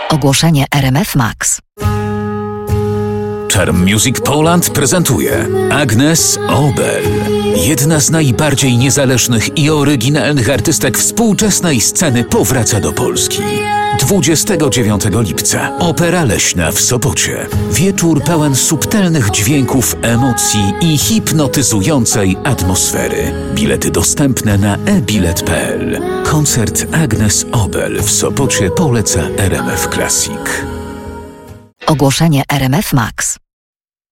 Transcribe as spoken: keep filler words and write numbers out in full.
Ogłoszenie R M F Max. Charm Music Poland prezentuje Agnes Obel. Jedna z najbardziej niezależnych i oryginalnych artystek współczesnej sceny powraca do Polski. dwudziestego dziewiątego lipca. Opera Leśna w Sopocie. Wieczór pełen subtelnych dźwięków, emocji i hipnotyzującej atmosfery. Bilety dostępne na e bilet kropka p l. Koncert Agnes Obel w Sopocie poleca R M F Classic. Ogłoszenie R M F Max.